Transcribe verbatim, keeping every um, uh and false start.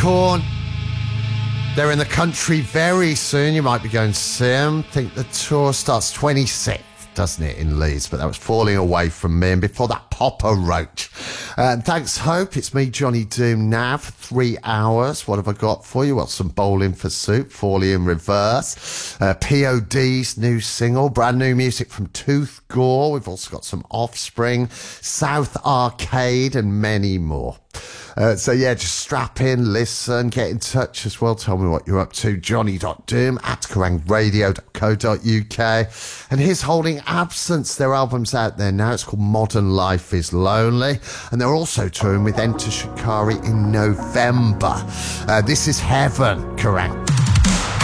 Korn. They're in the country very soon. You might be going to see them. I think the tour starts twenty-sixth, doesn't it, in Leeds? But that was Falling Away From Me. And before that, Papa Roach. And thanks, Hope. It's me, Johnny Doom, now for three hours. What have I got for you? Well, some Bowling for Soup, Falling in Reverse, uh, P O D's new single, brand new music from Tooth Gore. We've also got some Offspring, South Arcade, and many more. Uh, so yeah, just strap in, listen, get in touch as well. Tell me what you're up to. Johnny.doom at kerrang radio dot co dot uk. And here's Holding Absence. Their album's out there now. It's called Modern Life is Lonely. And they're also touring with Enter Shikari in November. Uh, this is Heaven, Kerrang.